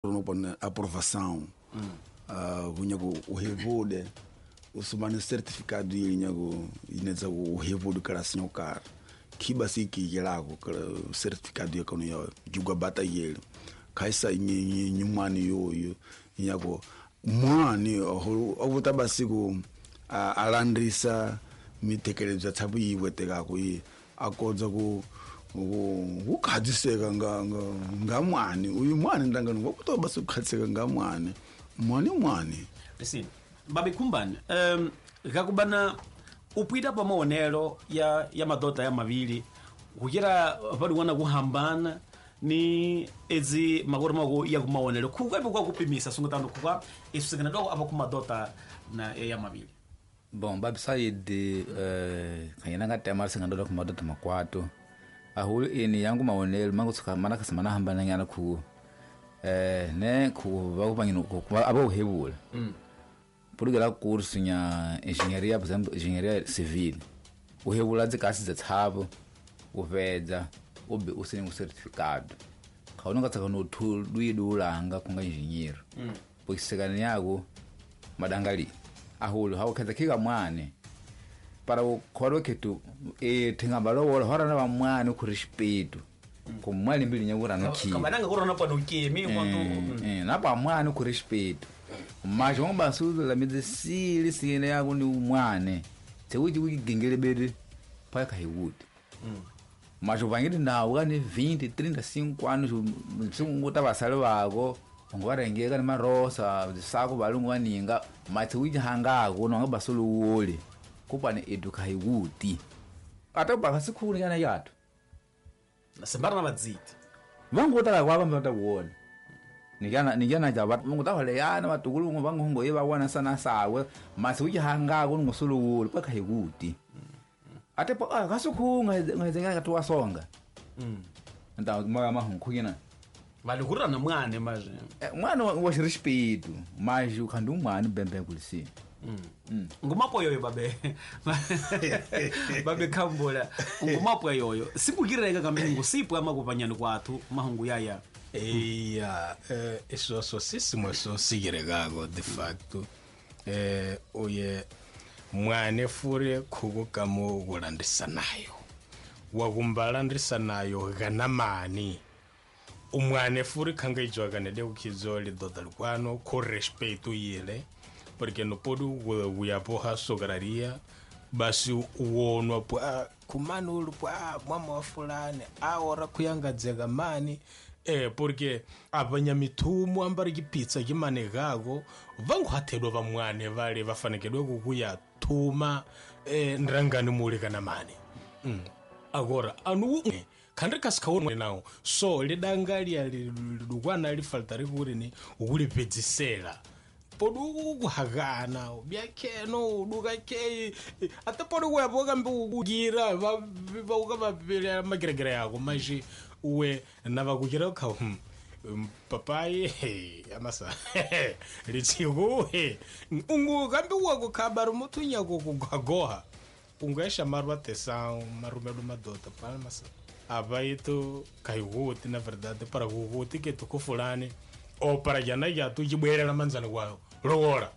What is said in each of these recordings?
uma aprovação o revude o sumano certificado ineza o revude cara senhor cara que basi que lago o certificado quando eu juga bata ele kaisa nyumani yo nyago mwani o tabasigo alandrisa mitekeleza tsabu yiweteka ku akodza ku ukhadziseka ngamwani uyu mwani ndangani ngokuto basi ukhadziseka ngamwani mwani listen babe kumbani kakubana upita pa maonero ya madota ya mavili kukira pali wana kuhambana ni ezi magoro ya kumaonero kukapo kwa kupimisa sungutando kwa isusengana ndo apa kumadota na ya mavili. Bom, babe saide kanyana ngatema singando kumadota makwato ahulu ini yangu maonero mangu tsuka mana kasamana hambana nyana ku ne ku bakupangino ku abo hebula purugela curso nya engenharia, por exemplo, engenharia civil uhebula zikasi zathabo uvedza ube usene certificado kaunonga tsaka no tulwidulanga kunga engineer pokisekana yako madangali ahulu hawo kaza kika mwane para ukhoro ketu thingamba lo hora na bamwane ku respeto ko mwali mbili nyakura no ki kabananga korona pa no ki mi kwanto na bamwane ku respeto mas vamos basuza la medicina sine yako ni umwane tewuji wigengele bede pa kahiwuti mas uvangile nawo kani 20 35 anos msunguta basale bako ngwarengeka ni marosa sako balungu waninga mathi wijihangako nonga basolo wole kupane eduka hiwuti ata baka sikhulu yana yato nasembara na madziti vangotala kwaba mbata kuona nikana jaba ngutawale yana batukulu bangongo yeba wana sana sawe mathi wijihangako ngosolo wole paka hiwuti ate pa kasukhunga ngezenga katwa songa nta moya mahunkhuyina valukura na mwane maje mwana wa respeito mas ukhandu mwana bembe kulisi ngumapo yoyo babe kambola ngumapo yoyo sikukireka kamengo sipo amakupanyana kwathu mahungu yaya isso só so sigirekago de facto oye mwane fure khukukamo kulandisanayo wakumbalandisanayo ganamani umwane furi khanga ijwagane de ukizoli dodalkwano ko respeito yele porque no podu uyapoha sograria basi uonwa pa kumano ulpa mama wa fulani aora kuyangadzeka mani porque abanyamitumu ambari kipitsa kimanegago vangwathedwa vamwane vale vafanekedwe kukuya thuma ndrangani mulekana mani agora anu khandri kasikhaona nawo so lidangali lidukwana lifaltari kurini ukulipedzisela podu kuhakana byakeno udukake ata podu kuyapoka mbi ukukira vaukavapela mageregere yako maji uwe navakukira kha papai amasa litsiku ungu kambi wako khabaru muthunya kugagoha ungaisha marwa tesão marumedo madota palmas abaito kaihuti na verdade para huti que tu fulani ou para jana ya tu jibwera na manzana kwao lowora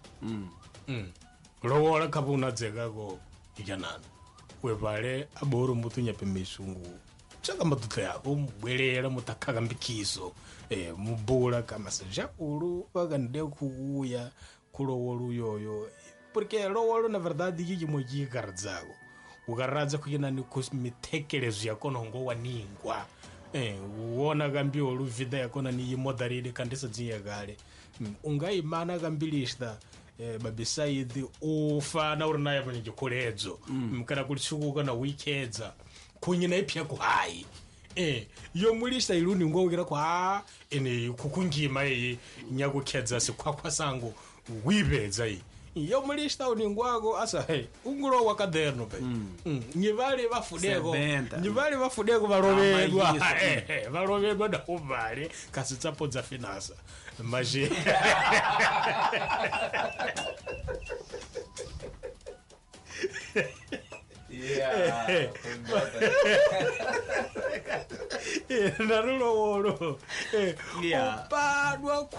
lowora kabuna dzeka go ijanana webale aboro mutunya pemisungu chaka matuta yako mbwelera mutakaka mbikiso mubula kama sajakulu bagande kuuya kulowolu yoyo porque lowolo na verdade yiji moji garzago ugaradza kuyina ni kusmitekelezo yakono ngo waningwa uona gambi oluvida yakona ni modaride kandisa dzinyagale ungaimana gambilista babisaidi ufana urina yapo njikoledzo mkana kulisukuka na weekends kunyina ipya kuhai yo mulista iluni ngokira kwa ene kukungima nyakukhedza sikwakwa sango wibedza yo mulista uningwago asa ungulo wakaderno pe nyivali bafudeko barovedwa barovedwa da uvale kasitsapo dza finasa maje narulo wolo upadwa